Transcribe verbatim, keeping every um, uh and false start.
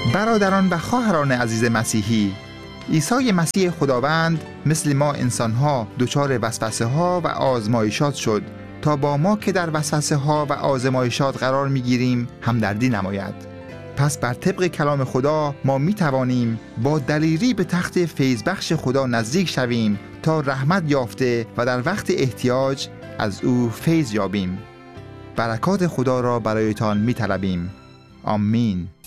برادران و خواهران عزیز مسیحی، عیسی مسیح خداوند مثل ما انسان‌ها دچار وسوسه‌ها و آزمایشات شد تا با ما که در وسوسه‌ها و آزمایشات قرار می‌گیریم همدردی نماید. پس بر طبق کلام خدا ما می‌توانیم با دلیری به تخت فیضبخش خدا نزدیک شویم تا رحمت یافته و در وقت احتیاج از او فیض یابیم. برکات خدا را برایتان می‌طلبیم. آمین.